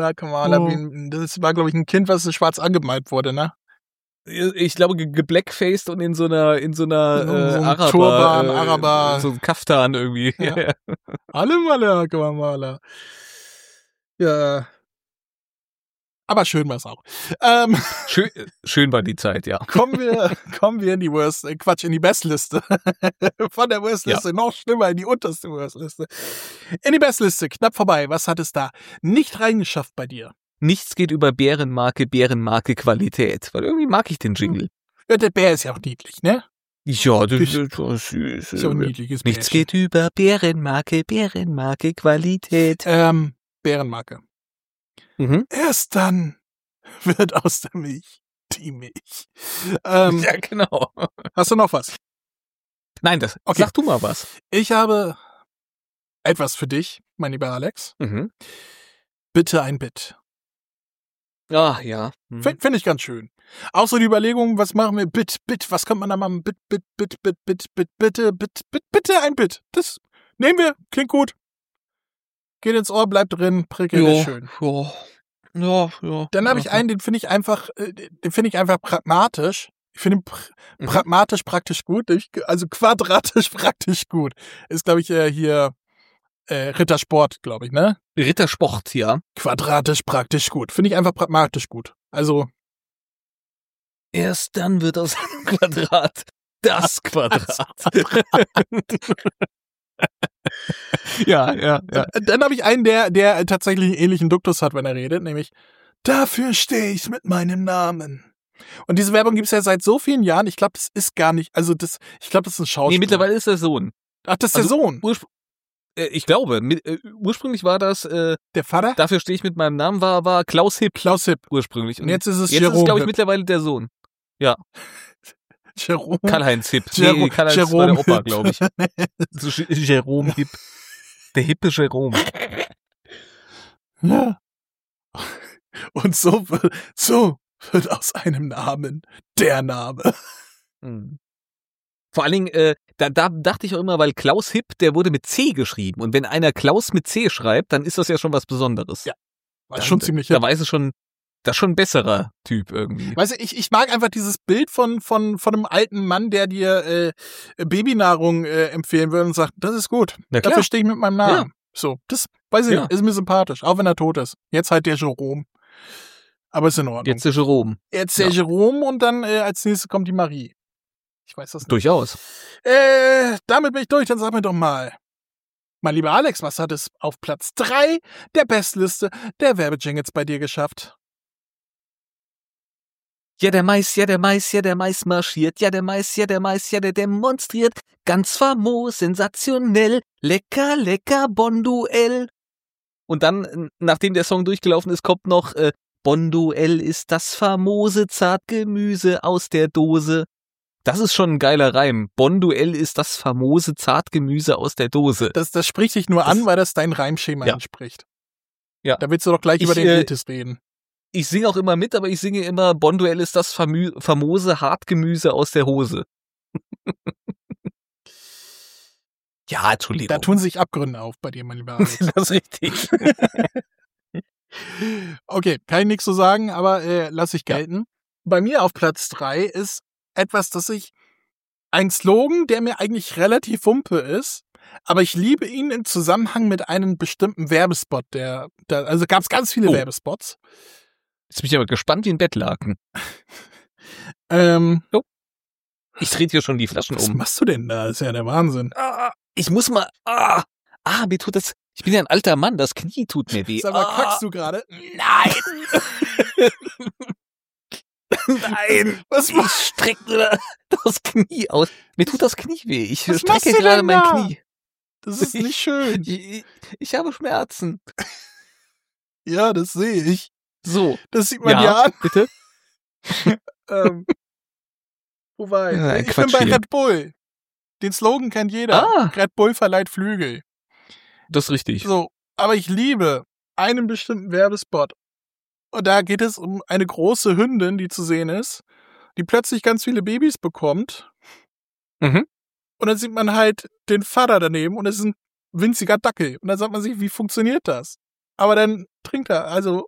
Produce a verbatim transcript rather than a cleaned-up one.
Malle, Malle. Oh. Das war, glaube ich, ein Kind, was schwarz angemalt wurde, ne? Ich glaube, ge- geblackfaced und in so einer, in so einer So- äh, so ein Araber, Turban, äh, Araber. so ein Kaftan irgendwie. Ja. Alle Malle, Malle. Ja. Aber schön war es auch. Ähm, Schön, schön war die Zeit, ja. kommen wir, kommen wir in die Worst, äh, Quatsch, in die Bestliste. Von der Worstliste ja. noch schlimmer in die unterste Worstliste. In die Bestliste, knapp vorbei. Was hat es da nicht reingeschafft bei dir? Nichts geht über Bärenmarke, Bärenmarke Qualität. Weil irgendwie mag ich den Jingle. Ja, der Bär ist ja auch niedlich, ne? Ja, das Ist- ist so süß. Ist ja auch ein niedliches Nichts Bärchen. geht über Bärenmarke, Bärenmarke Qualität. Ähm, Bärenmarke. Mhm. Erst dann wird aus der Milch die Milch. Ähm, Ja, genau. Hast du noch was? Nein, das, Okay. sag du mal was. Ich habe etwas für dich, mein lieber Alex. Mhm. Bitte ein Bit. Ah, ja. Mhm. Finde find ich ganz schön. Auch so die Überlegung, was machen wir? Bit, Bit, was könnte man da machen? Bit, Bit, Bit, Bit, Bit, Bit, bitte, Bit, Bit, bitte ein Bit. Das nehmen wir, klingt gut. Geht ins Ohr, bleibt drin, prickelt, ist schön. ja. Ja, ja. Dann habe ich ja. einen, den finde ich einfach, äh, den finde ich einfach pragmatisch. Ich finde ihn pr Mhm. pragmatisch praktisch gut, ich- also quadratisch praktisch gut. Ist, glaube ich, äh, hier äh, Rittersport, glaube ich, ne? Rittersport, ja. Quadratisch praktisch gut. Finde ich einfach pragmatisch gut. Also, Erst dann wird aus einem Quadrat das Quadrat. ja, ja, ja. äh, dann habe ich einen, der, der tatsächlich einen ähnlichen Duktus hat, wenn er redet, nämlich dafür stehe ich mit meinem Namen. Und diese Werbung gibt es ja seit so vielen Jahren. Ich glaube, das ist gar nicht, also das, ich glaube, das ist ein Schauspieler. Nee, mittlerweile ist der Sohn. Ach, das ist also- der Sohn. Urspr äh, ich glaube, mit, äh, ursprünglich war das, äh, Der Vater? dafür stehe ich mit meinem Namen, war, war Klaus Hipp Klaus Hipp. ursprünglich. Und jetzt ist es jetzt ist Jerome es, glaube ich, Hipp. mittlerweile der Sohn. Jerome. Karl-Heinz Hipp. Jero- Nee, Karl-Heinz war Jerome der Opa, Hipp. glaube ich. So, J- Jerome Hipp. Der hippe Jerome. Ja. Und so, wird- so wird aus einem Namen der Name. Mhm. Vor allen Dingen, äh, da, da dachte ich auch immer, weil Klaus Hipp, der wurde mit C geschrieben. Und wenn einer Klaus mit C schreibt, dann ist das ja schon was Besonderes. Ja. War Dann- schon ziemlich Da hip. weiß es schon, das ist schon ein besserer Typ irgendwie. Weißt du, ich, ich mag einfach dieses Bild von, von, von einem alten Mann, der dir äh, Babynahrung äh, empfehlen würde und sagt, das ist gut. Na klar. Dafür stehe ich mit meinem Namen. So, das weiß ich Ja. nicht, ist mir sympathisch, auch wenn er tot ist. Jetzt halt der Jerome. Aber ist in Ordnung. Jetzt der Jerome. Jetzt der Ja. Jerome und dann äh, als nächstes kommt die Marie. Ich weiß das nicht. Durchaus. Äh, damit bin ich durch, dann sag mir doch mal. Mein lieber Alex, was hat es auf Platz drei der Bestliste der Werbejingles bei dir geschafft? Ja, der Mais, ja, der Mais, ja, der Mais marschiert. Ja, der Mais, ja, der Mais, ja, der demonstriert. Ganz famos, sensationell. Lecker, lecker, Bonduell. Und dann, n- nachdem der Song durchgelaufen ist, kommt noch äh, Bonduell ist das famose Zartgemüse aus der Dose. Das ist schon ein geiler Reim. Bonduell ist das famose Zartgemüse aus der Dose. Das, das spricht dich nur Das- an, weil das dein Reimschema Ja. entspricht. Ja. Da willst du doch gleich Ich, über den äh, Iltis reden. Ich singe auch immer mit, aber ich singe immer Bonduell ist das famü- famose Hartgemüse aus der Hose. Ja, Entschuldigung. Da tun sich Abgründe auf bei dir, mein lieber Alex. das ist richtig. Okay, kann ich nichts zu sagen, aber äh, lass ich Ja. gelten. Bei mir auf Platz drei ist etwas, das ich, ein Slogan, der mir eigentlich relativ wumpe ist, aber ich liebe ihn im Zusammenhang mit einem bestimmten Werbespot, der, der also gab es ganz viele Oh. Werbespots. Jetzt bin ich aber gespannt wie ein Bettlaken. Ähm, Ich drehe hier schon die Flaschen was um. machst du denn da? Das ist ja der Wahnsinn. Ah, ich muss mal. Ah, ah, mir tut das. Ich bin ja ein alter Mann, das Knie tut mir weh. Sag mal, ah, kackst du gerade? Nein! Nein! Was Ich machst strecke das Knie aus. Mir tut das Knie weh. Ich Was machst strecke du gerade denn mein da? Knie. Das ist nicht schön. Ich, ich, ich habe Schmerzen. Ja, das sehe ich. So. Das sieht man Ja, dir an. bitte? Ähm, wo war ich? Ja, ein ich bin Quatsch bei hier. Red Bull. Den Slogan kennt jeder. Ah. Red Bull verleiht Flügel. Das ist richtig. So, aber ich liebe einen bestimmten Werbespot. Und da geht es um eine große Hündin, die zu sehen ist, die plötzlich ganz viele Babys bekommt. Mhm. Und dann sieht man halt den Vater daneben und es ist ein winziger Dackel. Und dann sagt man sich, wie funktioniert das? Aber dann trinkt er, also